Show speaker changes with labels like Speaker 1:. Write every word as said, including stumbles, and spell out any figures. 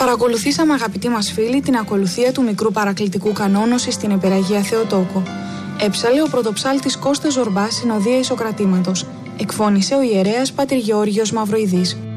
Speaker 1: Παρακολουθήσαμε, αγαπητοί μας φίλοι, την ακολουθία του μικρού παρακλητικού κανόνωση στην Υπεραγία Θεοτόκο. Έψαλε ο πρωτοψάλτης Κώστας Ζορμπάς, συνοδεία Ισοκρατήματος. Εκφώνησε ο ιερέας Πατήρ Γεώργιος Μαυροειδής.